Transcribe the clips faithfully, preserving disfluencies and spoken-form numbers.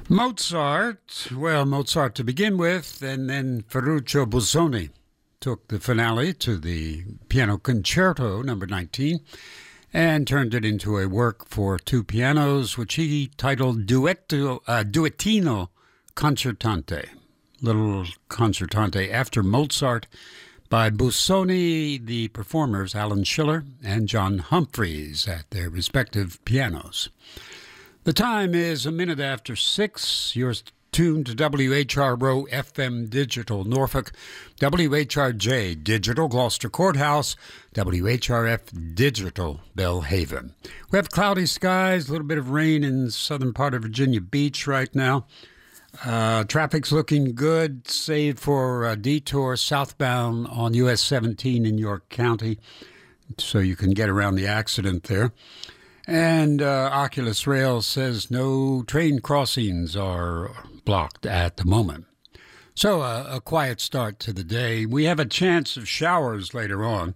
Mozart, well, Mozart to begin with, and then Ferruccio Busoni took the finale to the Piano Concerto number nineteen and turned it into a work for two pianos, which he titled Duetto, uh, Duettino Concertante, little concertante after Mozart by Busoni, the performers Alan Schiller and John Humphreys at their respective pianos. The time is a minute after six. You're tuned to W H R O F M Digital Norfolk, W H R J Digital Gloucester Courthouse, W H R F Digital Belhaven. We have cloudy skies, a little bit of rain in the southern part of Virginia Beach right now. Uh, traffic's looking good, save for a detour southbound on U S seventeen in York County, so you can get around the accident there. And uh, Oculus Rail says no train crossings are blocked at the moment. So uh, a quiet start to the day. We have a chance of showers later on.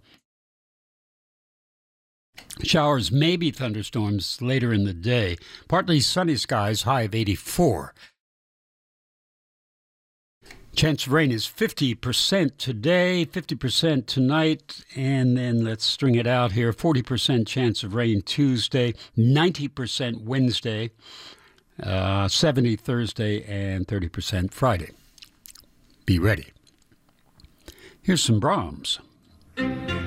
Showers, maybe thunderstorms later in the day. Partly sunny skies, high of eighty-four. Chance of rain is fifty percent today, fifty percent tonight, and then let's string it out here. forty percent chance of rain Tuesday, ninety percent Wednesday, uh, seventy Thursday, and thirty percent Friday. Be ready. Here's some Brahms.